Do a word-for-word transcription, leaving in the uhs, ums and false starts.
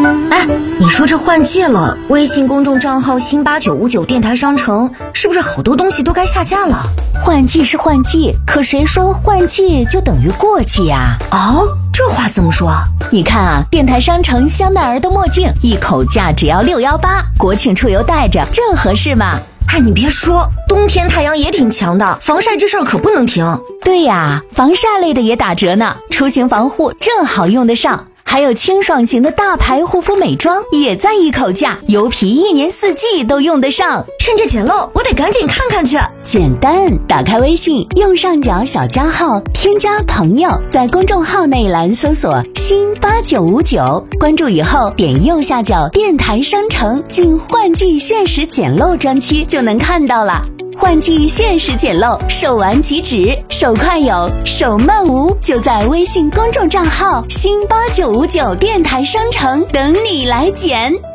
哎，你说这换季了，微信公众账号新八九五九电台商城是不是好多东西都该下架了？ 换季是换季，可谁说换季就等于过季呀？ 哦，这话怎么说？ 你看啊，电台商城香奈儿的墨镜一口价只要六一八，国庆出游戴着正合适嘛。 哎，你别说，冬天太阳也挺强的，防晒这事儿可不能停。 对呀，防晒类的也打折呢，出行防护正好用得上。还有清爽型的大牌护肤美妆也在一口价，油皮一年四季都用得上。 趁着捡漏，我得赶紧看看去。 简单，打开微信，右上角小加号，添加朋友，在公众号内栏搜索新八九五九，关注以后点右下角电台商城，进换季限时捡漏专区就能看到了。换季限时捡漏，手完即止，手快有，手慢无，就在微信公众账号新八九五九电台商城等你来捡。